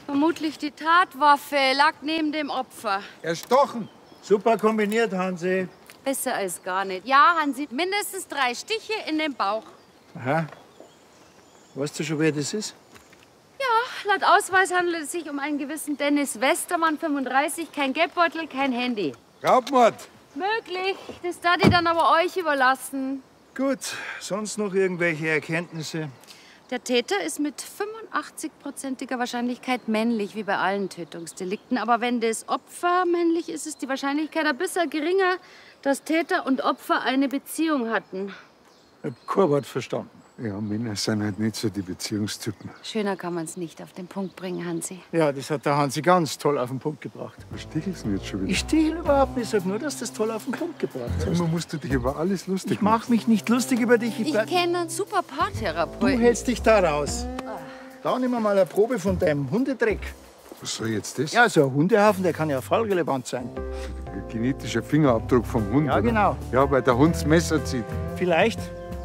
Vermutlich die Tatwaffe lag neben dem Opfer. Erstochen. Super kombiniert, Hansi. Besser als gar nicht. Ja, Hansi, mindestens 3 Stiche in den Bauch. Aha. Weißt du schon, wer das ist? Ja, laut Ausweis handelt es sich um einen gewissen Dennis Westermann, 35, kein Geldbeutel, kein Handy. Raubmord. Möglich, das darf ich dann aber euch überlassen. Gut, sonst noch irgendwelche Erkenntnisse? Der Täter ist mit 85%iger Wahrscheinlichkeit männlich, wie bei allen Tötungsdelikten. Aber wenn das Opfer männlich ist, ist die Wahrscheinlichkeit ein bisschen geringer, dass Täter und Opfer eine Beziehung hatten. Ich hab kein Wort verstanden. Ja, Männer sind halt nicht so die Beziehungstypen. Schöner kann man es nicht auf den Punkt bringen, Hansi. Ja, das hat der Hansi ganz toll auf den Punkt gebracht. Was stichelst du denn jetzt schon wieder? Ich stehle überhaupt nicht, sag nur, dass du das toll auf den Punkt gebracht hast. Immer musst du dich über alles lustig Ich mach mich nicht lustig über dich. Ich kenne einen super Paartherapeuten. Du hältst dich da raus. Da nehmen wir mal eine Probe von deinem Hundedreck. Was soll jetzt das? Ja, so ein Hundehaufen, der kann ja fallrelevant sein. Ein genetischer Fingerabdruck vom Hund. Ja, oder? genau. Ja, weil der Hund das Messer zieht. Vielleicht.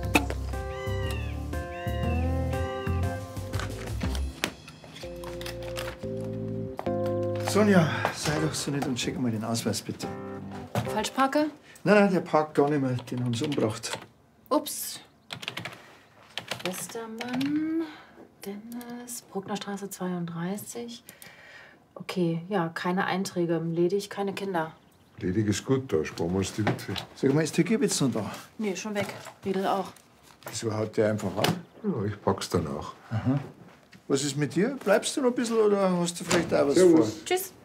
Sonja, sei doch so nett und check mal den Ausweis, bitte. Falschparker? Nein, der parkt gar nicht mehr. Den haben sie umgebracht. Ups. Westermann, Dennis, Bruckner Straße 32. Okay, ja, keine Einträge. Ledig, keine Kinder. Ledig ist gut, da sparen wir uns die Witwe. Sag mal, ist der Gibitz noch da? Nee, schon weg. Riedel auch. Wieso haut der einfach ab? Ja, ich pack's danach. Was ist mit dir? Bleibst du noch ein bisschen oder hast du vielleicht auch was Servus. vor? Tschüss.